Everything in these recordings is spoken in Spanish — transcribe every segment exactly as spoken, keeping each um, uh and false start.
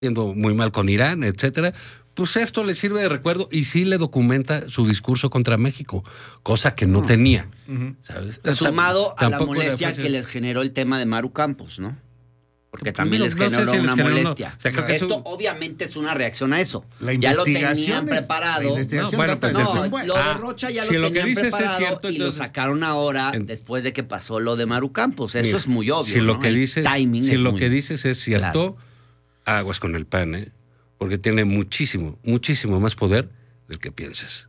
yendo muy mal con Irán, etcétera. Pues esto le sirve de recuerdo y sí le documenta su discurso contra México, cosa que no, no. tenía. Uh-huh. ¿Sabes? Sumado a la molestia que les generó el tema de Maru Campos, ¿no? Porque también les generó no sé si una les generó molestia. No. O sea, Esto un... obviamente es una reacción a eso. La ya lo tenían es... preparado. La investigación no, bueno, pues no, no, lo de Rocha ya si lo, lo tenían preparado es cierto, y entonces... lo sacaron ahora en... después de que pasó lo de Maru Campos. Eso Mira, es muy obvio. Si lo, ¿no? que, dices, si lo muy... que dices es cierto, claro. Aguas con el P A N, ¿eh? Porque tiene muchísimo, muchísimo más poder del que piensas.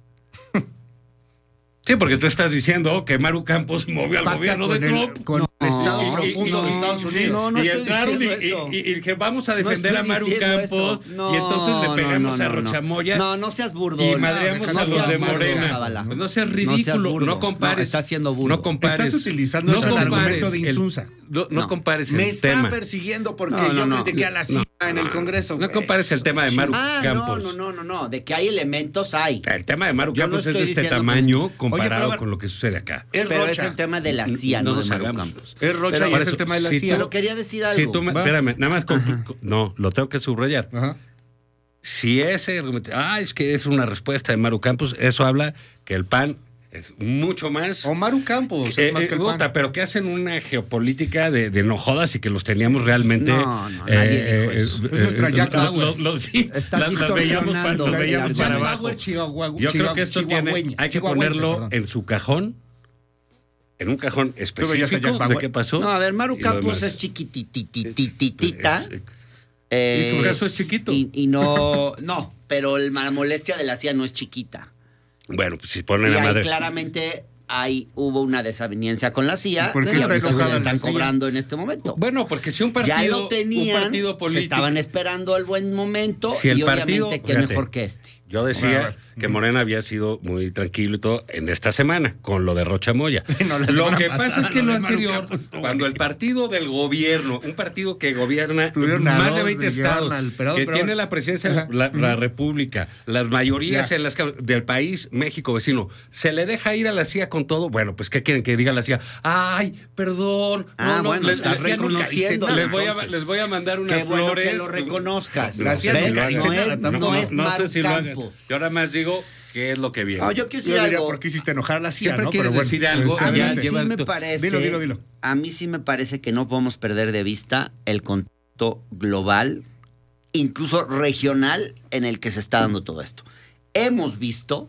Sí, porque tú estás diciendo que Maru Campos movió al gobierno de Trump. El, con no, el Estado no, profundo y, de Estados Unidos. Sí, no, no y entraron y, y, y, y que vamos a defender no a Maru Campos no, y entonces le pegamos no, no, no, a Rochamoya. No, no seas burdo. Y madreamos no, a los de Morena. Burdo, pues no seas ridículo. No, no compares. No, estás siendo burdo. No compares. Estás utilizando no el argumento de Insunza. No, no compares el Me tema. Me está persiguiendo porque yo critiqué a la C I A en el Congreso. No compares el tema de Maru Campos. No, no, no, no. De que hay elementos, hay. El tema de Maru Campos es de este tamaño comparado con lo que sucede acá. Es Pero Rocha. Es el tema de la C I A, no, no de Maru Campos. Es Rocha pero y es el tema de la si C I A. Pero quería decir algo. Si tú me, espérame, nada más. Con, no, lo tengo que subrayar. Ajá. Si ese argumento, ah, es que es una respuesta de Maru Campos, eso habla que el P A N es mucho más. O Maru Campos, eh, es más eh, que el P A N. Bota, pero que hacen una geopolítica de, de no jodas y que los teníamos realmente. No, no, eh, nadie eh, dijo eso. Eh, es nuestra Jack Bauer. Lo, lo, lo, sí, Estás lo veíamos para, lo veíamos para abajo. Bauer, Chihuahua, Yo creo que esto tiene, hay que ponerlo perdón. en su cajón. En un cajón específico de qué pasó. No, a ver, Maru Campos es chiquitititititita. Eh, y su caso es chiquito. Y, y no, no, pero la molestia de la C I A no es chiquita. Bueno, pues si ponen y la ahí madre. Claramente ahí hubo una desaveniencia con la C I A. ¿Por qué está enojada están cobrando en este momento? Bueno, porque si un partido, ya lo tenían, un partido político, se estaban esperando el buen momento si el y partido, obviamente qué mejor que este. Yo decía que Morena había sido muy tranquilo y todo en esta semana con lo de Rochamoya. No, lo que pasa es que lo anterior, cuando el partido del gobierno, un partido que gobierna más de veinte estados, perdón, que perdón. tiene la presidencia de la, la República, las mayorías ya. en las del país, México vecino, se le deja ir a la C I A con todo. Bueno, pues ¿qué quieren que diga la C I A? Ay, perdón. Ah, no, bueno, les, estás les, reconociendo. Les voy, a, les voy a mandar unas Qué bueno flores. Que lo reconozcas. Gracias. ¿Ves? No, no, es, no, no es no sé si lo hagan. Yo nada más digo qué es lo que viene. No, yo quiero decir yo diría algo. ¿Por qué hiciste enojar a la C I A? Siempre ¿no? quieres Pero decir bueno, algo. A mí ya, sí lleva me tu... parece. Dilo, dilo, dilo. A mí sí me parece que no podemos perder de vista el contexto global, incluso regional, en el que se está dando todo esto. Hemos visto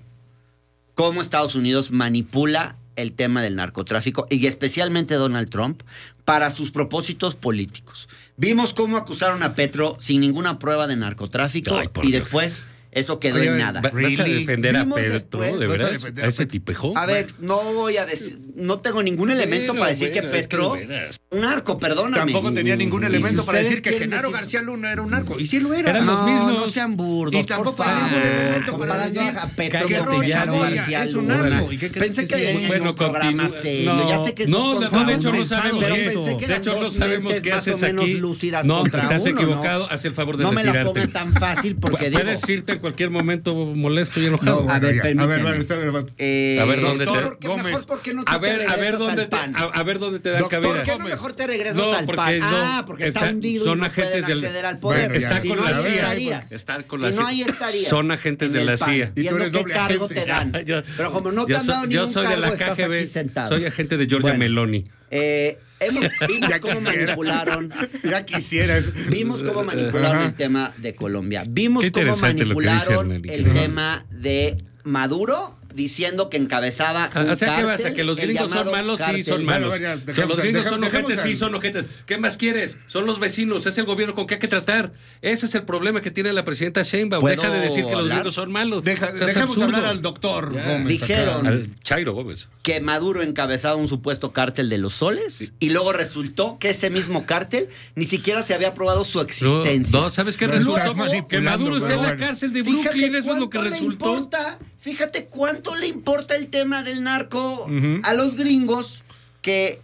cómo Estados Unidos manipula el tema del narcotráfico y especialmente Donald Trump para sus propósitos políticos. Vimos cómo acusaron a Petro sin ninguna prueba de narcotráfico. Ay, y Dios. Después eso quedó Oye, en nada. ¿Vas really? a defender Vimos a Petro? Después, ¿De verdad? ¿A, ¿A ese tipejo? A ver, no voy a decir, no tengo ningún elemento bueno, para decir bueno, que Petro es que un narco, perdóname. Tampoco tenía ningún elemento si para decir que Genaro decir... García Luna era un narco. Y sí lo era. Eran no, los mismos. No sean burdos, y tampoco por favor. ningún elemento para decir a Petro que Rocha García es un narco. ¿Y qué pensé que sí, bueno, un programa serio. Ya sé que no, no, de hecho no sabemos qué. De hecho no sabemos qué haces aquí. No, estás equivocado. Haz el favor de retirarte. No me la pongan tan fácil porque digo. Puedes irte en cualquier momento molesto y enojado. No, a ver, permíteme. A ver, está bien. Eh, a ver dónde doctor, te Gómez. Mejor, ¿por qué no a ver, te a ver dónde al te, PAN? a, a ver dónde te dan Doctor, cabida. ¿por qué no mejor te regresas no, al PAN? No, ah, porque está, está hundido son y no agentes pueden acceder al poder. Bueno, está si con no, la C I A. Estar con si la no, ahí estarías. Son agentes de la C I A. Y tú eres doble cargo te dan. Pero como no te han dado ningún cargo, yo soy de la K G B. Soy agente de Giorgia Meloni. Eh, hemos, vimos ya cómo quisiera. manipularon. Ya quisieras. Vimos cómo manipularon Ajá. el tema de Colombia. Vimos cómo manipularon el tema de Maduro diciendo que encabezaba un o sea, cártel, ¿qué vas a que los gringos son malos? Cártel. Sí, son malos. Bueno, ya, que los gringos dejamos, son dejamos, ojetes, sí, son ojetes. ¿Qué más quieres? Son los vecinos, es el gobierno con que hay que tratar. Ese es el problema que tiene la presidenta Sheinbaum. Deja de decir que los gringos son malos. Deja, o sea, dejemos hablar al doctor ya. Gómez. Dijeron acá. Al Chairo Gómez que Maduro encabezaba un supuesto cártel de los soles sí. y luego resultó que ese mismo cártel ni siquiera se había probado su existencia. No, no ¿sabes qué no, resultó? Que Maduro está en la cárcel de Brooklyn, eso es lo que resultó. Importa, fíjate cuánto le importa el tema del narco uh-huh. a los gringos que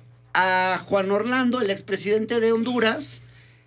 a Juan Orlando, el expresidente de Honduras,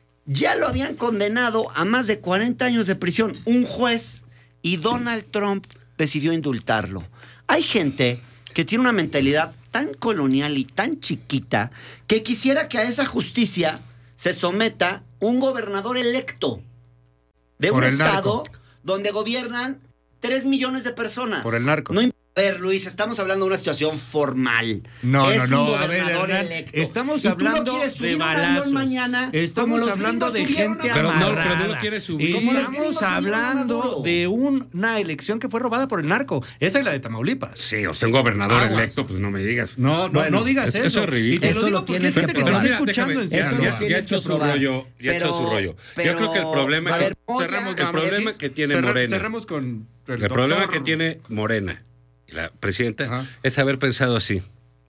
ya lo habían condenado a más de cuarenta años de prisión. Un juez y Donald Trump decidió indultarlo. Hay gente que tiene una mentalidad tan colonial y tan chiquita que quisiera que a esa justicia se someta un gobernador electo. de un estado donde gobiernan tres millones de personas. Por el narco. No A ver, Luis, estamos hablando de una situación formal. No, es no, no. Un a ver, Hernán, electo. estamos ¿Y hablando no de balazos. Mañana, estamos hablando de gente pero amarrada. No, pero no lo quieres subir. Estamos hablando de una elección que fue robada por el narco. Esa es la de Tamaulipas. Sí, o sea, un gobernador Aguas. electo, pues no me digas. No, no, bueno, no digas es, eso. Eso es ridículo. Y te eso lo digo lo porque hay gente que probar. nos está escuchando en ya, serio. ya, ya echó su rollo. Ya echó su rollo. Yo creo que el problema... Ver, cerramos, el problema que tiene Cerra, Morena. Cerramos con el, el doctor. problema que tiene Morena, la presidenta, Ajá. es haber pensado así.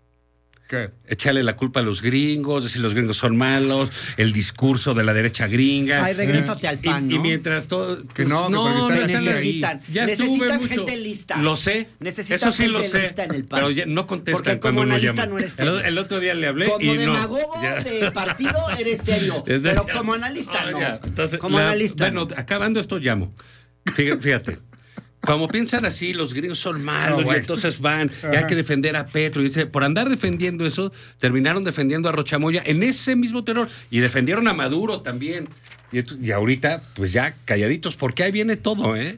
¿Qué? Echarle la culpa a los gringos, decir los gringos son malos, el discurso de la derecha gringa. Ay, regrésate al pan, y, ¿no? y mientras todo... Que no, que no, porque no está necesitan, ya necesitan mucho. gente lista. Lo sé, necesitan eso sí gente lo sé, lista en el pan. pero ya no contestan Porque cuando como uno analista llama. no eres el, serio. el otro día le hablé como y no. demagogo de partido eres serio, pero como analista no. Ya, entonces, como la, analista Bueno, no. acabando esto llamo. Fíjate. fíjate. Como piensan así, los gringos son malos no, bueno. y entonces van, y hay que defender a Petro. Y dice, por andar defendiendo eso, terminaron defendiendo a Rocha Moya en ese mismo terror. Y defendieron a Maduro también. Y, y ahorita, pues ya calladitos, porque ahí viene todo, ¿eh?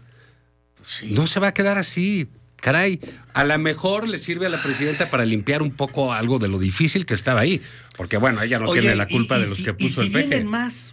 Sí. No se va a quedar así. Caray, a lo mejor le sirve a la presidenta para limpiar un poco algo de lo difícil que estaba ahí. Porque bueno, ella no Oye, tiene la culpa y, y de los si, que puso y si el peje. vienen más.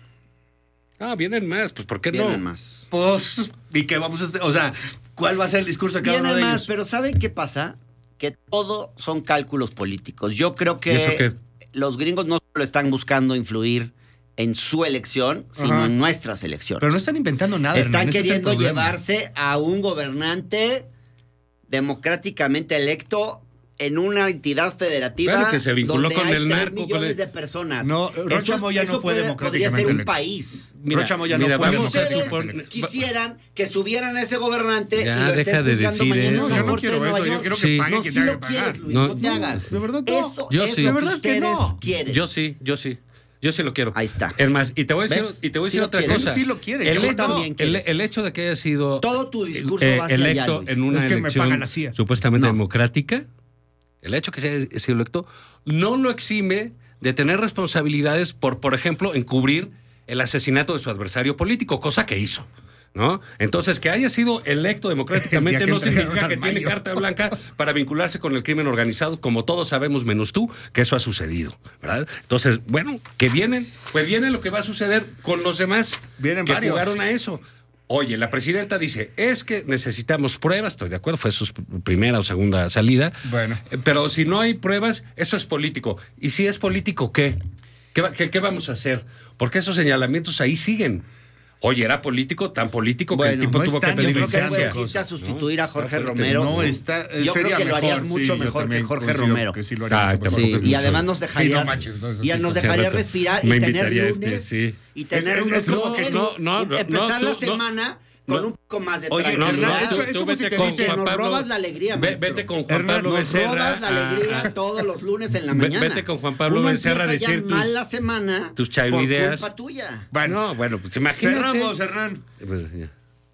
Ah, vienen más, pues ¿por qué vienen no? más. Pues, ¿y qué vamos a hacer? O sea, ¿cuál va a ser el discurso de cada vienen uno de más, ellos? pero ¿saben qué pasa? Que todo son cálculos políticos. Yo creo que ¿Eso qué? los gringos no solo están buscando influir en su elección, sino Ajá. en nuestras elecciones. Pero no están inventando nada. Están Hernán, queriendo ese es el llevarse a un gobernante democráticamente electo en una entidad federativa Claro que se vinculó donde con hay el tres narco, millones con el- de personas. No, Rocha Eso- Moya no eso fue puede- democráticamente Podría ser un electo. país. Mira, Rocha Moya mira, no fue vamos a Ustedes suponer... quisieran que subieran a ese gobernante Ya, y lo deja estén de juzgando decir mañana eso. en la Yo no Corte quiero de Nueva eso, yo York. quiero que Sí. pague No, quien sí tenga lo que quieres, pagar. Luis, No, no, te no, hagas. de verdad no. Eso Yo es sí. lo De que verdad que ustedes no. quieren. Yo sí, yo sí. Yo sí lo quiero. Ahí está. Es más, y te voy a decir, ¿Ves? y te voy a Sí decir lo otra quieres. cosa. Sí lo quiere, El, yo hecho, también el, quieres. el hecho de que haya sido Todo tu discurso eh, va hacia allá, electo Luis. en una Es que me elección paga la C I A. supuestamente No. democrática, el hecho de que se haya sido electo no lo exime de tener responsabilidades por, por ejemplo, encubrir el asesinato de su adversario político, cosa que hizo. ¿No? Entonces, que haya sido electo democráticamente no significa que tiene carta blanca para vincularse con el crimen organizado, como todos sabemos, menos tú, que eso ha sucedido, ¿verdad? Entonces, bueno, que vienen, pues viene lo que va a suceder con los demás Vienen que varios. jugaron a eso. Oye, la presidenta dice, es que necesitamos pruebas, estoy de acuerdo, fue su primera o segunda salida, Bueno. Eh, pero si no hay pruebas, eso es político. ¿Y si es político, qué? ¿Qué, va- qué, qué vamos a hacer? Porque esos señalamientos ahí siguen. Oye, era político, tan político que el Bueno, tipo no tuvo están, que pedir yo creo que Creo que licencia. puedes irte a sustituir a Jorge Está fuerte. Romero. No, está, eh, Yo creo sería que lo harías mejor, mucho sí, yo mejor que también Jorge coincido Romero. que sí lo haría Ah, mucho tampoco mejor. Sí, es y mucho. además nos Sí, dejarías, no manches, no, eso y sí, nos con- dejarías rato. respirar y Me tener invitaría lunes este, sí. y tener Es- un es como no, que- no, no, no, empezar no, la tú- semana no. con un poco más de Oye, No, tranquilidad. no, es tú, co- es tú como si vete te con dicen, Juan nos Pablo. robas la alegría, Ve- maestro. Vete con Juan Hernán, Pablo Nos Becerra. robas la a- alegría a- todos los lunes en la Ve- mañana. vete con Juan Pablo Uno Becerra a empieza ya decir tus- mal la semana tus chairoideas. por culpa tuya. Bueno, no, bueno, pues imagínate. Cerramos, Hernán. Bueno, ya.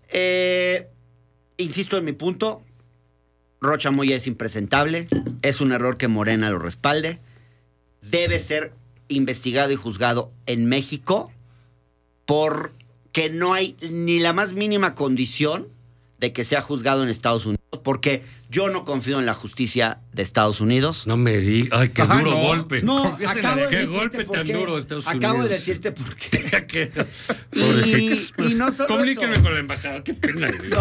Eh, insisto en mi punto. Rocha Moya es impresentable. Es un error que Morena lo respalde. Debe ser investigado y juzgado en México porque no hay ni la más mínima condición de que sea juzgado en Estados Unidos, porque yo no confío en la justicia de Estados Unidos. No me digas. Ay, qué Ah, duro no. golpe. No, Confías en acabo la- de qué decirte golpe por tan qué. duro de Estados Acabo de Unidos. decirte por qué. Qué- Y, Pobrecito. y no solo Comuníquenme eso. con la embajada. Qué pena. No.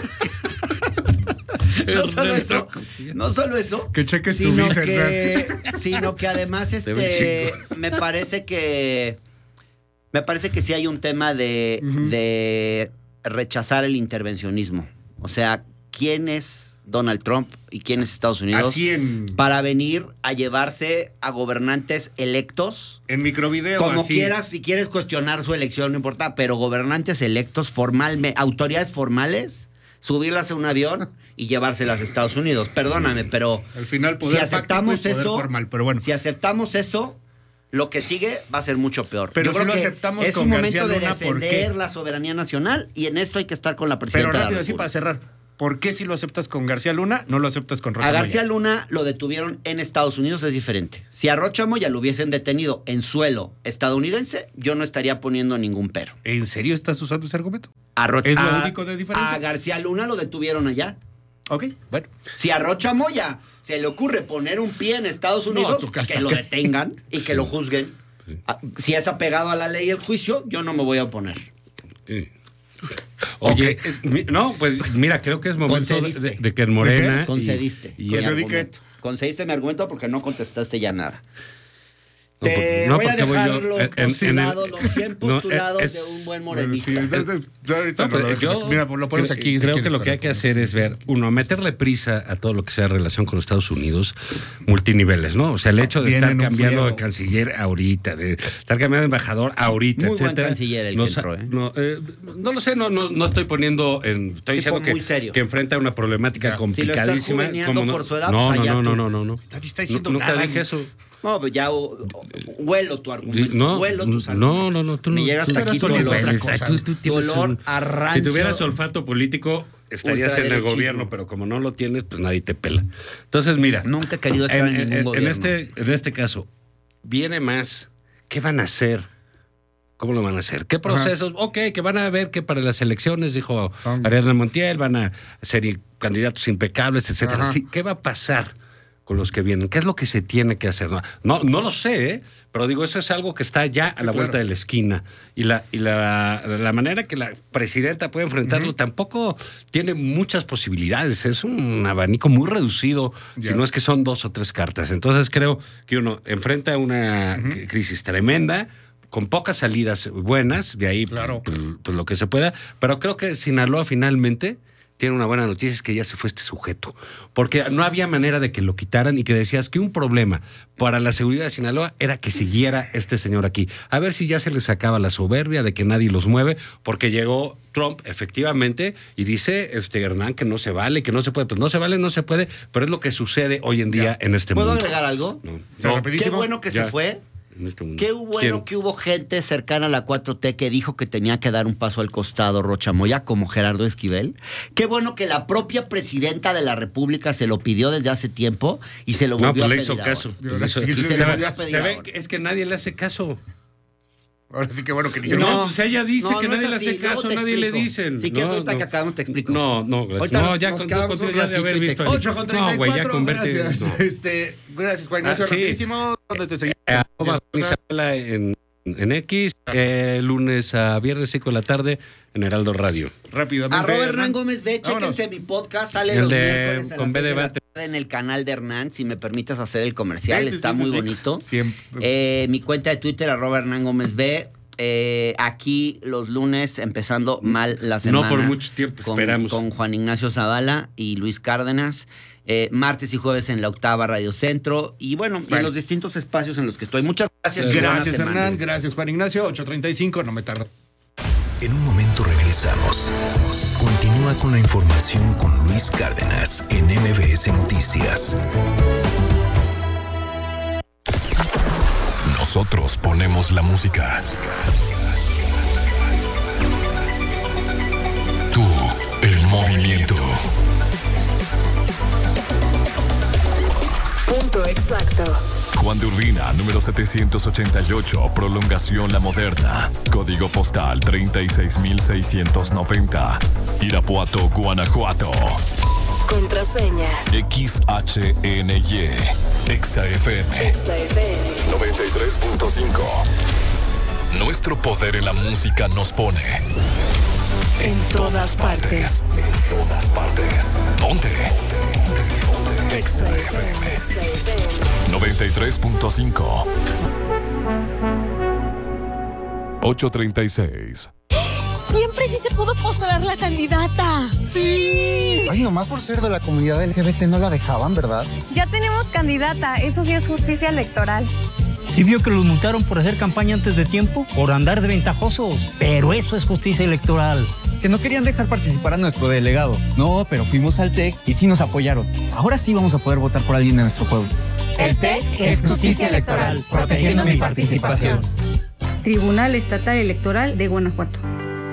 No solo eso, no solo eso, Que cheques tu sino visa, que, sino que además Te ve este me parece que me parece que sí hay un tema de, Ujú. de rechazar el intervencionismo. O sea, ¿quién es Donald Trump y quién es Estados Unidos Así en, para venir a llevarse a gobernantes electos? en microvideo. Como así. quieras, si quieres cuestionar su elección, no importa, pero gobernantes electos formalmente, autoridades formales, subirlas a un avión y llevárselas a Estados Unidos. Perdóname, pero Al final, si poder aceptamos fáctico y poder eso, formal, pero bueno. si aceptamos eso, lo que sigue va a ser mucho peor. Pero Yo si creo lo que aceptamos es con un momento García de Luna, ¿por defender qué? la soberanía nacional y en esto hay que estar con la Pero presidenta rápido, de la así para República. cerrar. ¿Por qué si lo aceptas con García Luna, no lo aceptas con Rocha A García Moya? Luna lo detuvieron en Estados Unidos, es diferente. Si a Rocha Moya lo hubiesen detenido en suelo estadounidense, yo no estaría poniendo ningún pero. ¿En serio estás usando ese argumento? A Ro- Es lo a- único de diferente. A García Luna lo detuvieron allá. Ok, bueno. Si a Rocha Moya se le ocurre poner un pie en Estados Unidos, tú, hasta que lo que- detengan y que lo juzguen. Ah, Si es apegado a la ley y el juicio, yo no me voy a oponer. Sí. Oye, eh, mi- no, pues mira, creo que es momento de, Concediste. de- de que en Morena. ¿De qué? Concediste. y- y- mi Concedí argumento. Concediste mi argumento porque no contestaste ya nada. No, Te porque- no, voy a porque voy dejar yo- los en- en el- postulados, los cien no, postulados es- de un buen Bueno, morenista. sí, de- de- de- ahorita No, no lo pero dejes yo aquí. Mira, lo ponemos creo, aquí. si creo que quieres, lo que hay para- que hacer es ver, uno, meterle prisa a todo lo que sea relación con los Estados Unidos, multiniveles, ¿no? O sea, el hecho de Viene estar en un cambiando friego. de canciller ahorita, de estar cambiando de embajador ahorita, Muy buen etcétera. canciller el no, que sa- entró, ¿eh? no, eh, no lo sé, no, no, no estoy poniendo en. Estoy Tipo diciendo que, muy serio. que enfrenta una problemática Ya. complicadísima. Si lo estás juveneando ¿Cómo no? por su edad, no, pues no, allá no, no, tú. no, no, no. Nadie está diciendo Nunca nada. dije eso. No, pues ya o- o- huelo tu argumento. No, huelo tus no, argumentos. no, no, tú Me no. llega tú hasta eres aquí tu solo olor. otra cosa. cosa. Tú, tú tienes Olor un- a Si rancio. tuvieras olfato político, estarías en el Ultraderechismo. gobierno, pero como no lo tienes, pues nadie te pela. Entonces, mira. Nunca he querido estar en, ningún en gobierno. este, en este caso, viene más. ¿Qué van a hacer? ¿Cómo lo van a hacer? ¿Qué procesos? Ok, que van a ver que para las elecciones, dijo Son- Ariadna Montiel, van a ser i- candidatos impecables, etcétera. Ajá. Sí, ¿qué va a pasar con los que vienen? ¿Qué es lo que se tiene que hacer? No, no, no lo sé, ¿eh? Pero digo, eso es algo que está ya a la claro. vuelta de la esquina. Y la, y la, la manera que la presidenta puede enfrentarlo tampoco tiene muchas posibilidades. Es un abanico muy reducido, Ya. si no es que son dos o tres cartas. Entonces creo que uno enfrenta una c- crisis tremenda, con pocas salidas buenas, de ahí Claro. pues, pues, lo que se pueda. Pero creo que Sinaloa finalmente tiene una buena noticia, es que ya se fue este sujeto. Porque no había manera de que lo quitaran y que decías que un problema para la seguridad de Sinaloa era que siguiera este señor aquí. A ver si ya se les sacaba la soberbia de que nadie los mueve, porque llegó Trump, efectivamente, y dice este Hernán que no se vale, que no se puede. Pues no se vale, no se puede, pero es lo que sucede hoy en día en este ¿Puedo mundo. agregar algo? No, Pero no, rapidísimo. Qué bueno que Ya. se fue. en este mundo. Qué bueno ¿Quién? que hubo gente cercana a la cuatro T que dijo que tenía que dar un paso al costado Rocha Moya, como Gerardo Esquivel. Qué bueno que la propia presidenta de la República se lo pidió desde hace tiempo y se lo No, volvió pues a le pedir hizo ahora. caso. ahora. Pues le hizo- Sí, se le ve- volvió a pedir se ve ahora. que es que nadie le hace caso. Ahora sí que bueno que le No, hicieron. pues ella dice No, que no es nadie le así, hace luego caso, te nadie le explico. dicen. Si quieres, No, ahorita no. que acabamos te explico. No, no, gracias. Ahorita No, ya nos con, quedamos contigo un ya de haber ratito y te visto. explico. ocho con treinta y No, güey, ya cuatro, convierte. gracias. no. Este, gracias, Juan Ignacio. Ah, sí. Rapidísimo. ¿Dónde te seguimos? Eh, arroba Isabela en, en X, eh, lunes a viernes, cinco de la tarde, en Heraldo Radio. Rápidamente. Arroba Hernán Gómez B, Vámonos. chéquense mi podcast, sale El los de miércoles a Con las B seis de la Debate. tarde en el canal de Hernán, si me permites hacer el comercial, Sí, sí, está sí, muy sí, sí. bonito. Siempre. Eh, mi cuenta de Twitter, arroba Hernán Gómez B. Eh, aquí los lunes, empezando mal la semana. No por mucho tiempo, con, esperamos. Con Juan Ignacio Zavala y Luis Cárdenas. Eh, martes y jueves en la octava Radio Centro. Y bueno, y en Bueno. los distintos espacios en los que estoy. Muchas gracias. y buena Gracias, semana. Hernán. Gracias, Juan Ignacio. ocho treinta y cinco, no me tardo. En un momento regresamos. Continúa con la información con Luis Cárdenas en M B S Noticias. Nosotros ponemos la música. Tú, el movimiento. Punto exacto. Juan de Urbina, número setecientos ochenta y ocho, Prolongación La Moderna. Código postal treinta y seis mil seiscientos noventa. Irapuato, Guanajuato. Contraseña. X H N Y. Exa F M. Exa F M. noventa y tres punto cinco. Nuestro poder en la música nos pone En todas partes. En todas partes. Ponte. Exa F M. Exa F M. noventa y tres punto cinco. ocho treinta y seis. Siempre sí se pudo postular la candidata. ¡Sí! Ay, nomás por ser de la comunidad L G B T no la dejaban, ¿verdad? Ya tenemos candidata, eso sí es justicia electoral. ¿Sí vio que los multaron por hacer campaña antes de tiempo? Por andar de ventajosos. Pero eso es justicia electoral. Que no querían dejar participar a nuestro delegado. No, pero fuimos al T E C y sí nos apoyaron. Ahora sí vamos a poder votar por alguien de nuestro pueblo. El T E C es justicia electoral, protegiendo mi participación. Tribunal Estatal Electoral de Guanajuato.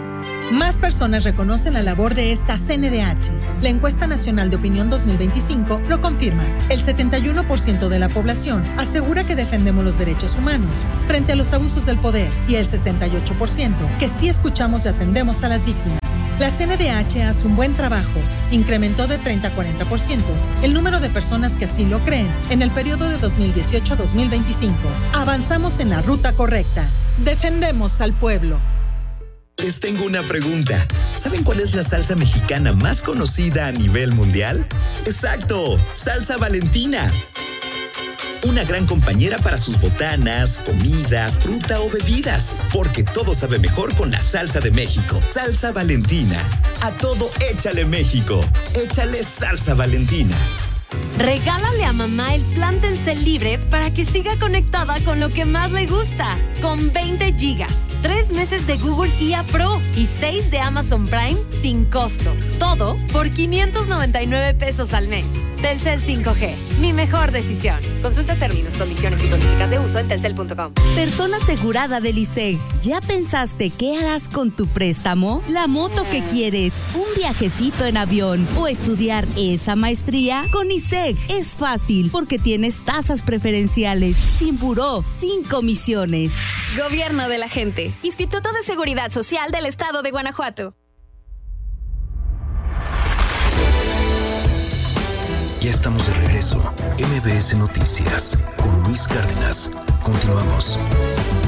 Más personas reconocen la labor de esta C N D H. La encuesta nacional de opinión dos mil veinticinco lo confirma. El setenta y uno por ciento de la población asegura que defendemos los derechos humanos frente a los abusos del poder y el sesenta y ocho por ciento que sí escuchamos y atendemos a las víctimas. La C N D H hace un buen trabajo. Incrementó de treinta a cuarenta por ciento el número de personas que así lo creen en el periodo de dos mil dieciocho a dos mil veinticinco. Avanzamos en la ruta correcta. Defendemos al pueblo. Les tengo una pregunta. ¿Saben cuál es la salsa mexicana más conocida a nivel mundial? ¡Exacto! ¡Salsa Valentina! Una gran compañera para sus botanas, comida, fruta o bebidas, porque todo sabe mejor con la salsa de México. Salsa Valentina. A todo échale México. Échale Salsa Valentina. Regálale a mamá el plan Telcel Libre para que siga conectada con lo que más le gusta. Con veinte gigas, tres meses de Google I A Pro y seis de Amazon Prime sin costo. Todo por quinientos noventa y nueve pesos al mes. Telcel cinco G, mi mejor decisión. Consulta términos, condiciones y políticas de uso en telcel punto com. Persona asegurada del I S E G. ¿Ya pensaste qué harás con tu préstamo? ¿La moto que quieres? ¿Un viajecito en avión? ¿O estudiar esa maestría? Con I S E G es fácil porque tienes tasas preferenciales, sin buró, sin comisiones. Gobierno de la gente. Instituto de Seguridad Social del Estado de Guanajuato. Ya estamos de regreso. M B S Noticias con Luis Cárdenas. Continuamos.